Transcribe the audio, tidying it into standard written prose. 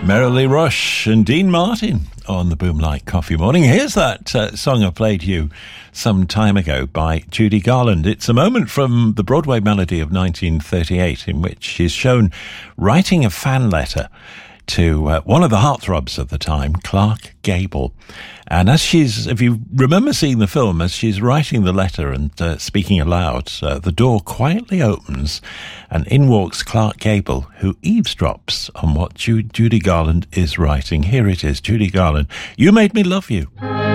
Merrily Rush and Dean Martin on the Boomlight Coffee Morning. Here's that song I played you some time ago by Judy Garland. It's a moment from the Broadway melody of 1938 in which she's shown writing a fan letter to one of the heartthrobs of the time, Clark Gable. And if you remember seeing the film, as she's writing the letter and speaking aloud, the door quietly opens and in walks Clark Gable, who eavesdrops on what Judy Garland is writing. Here it is, Judy Garland. You made me love you.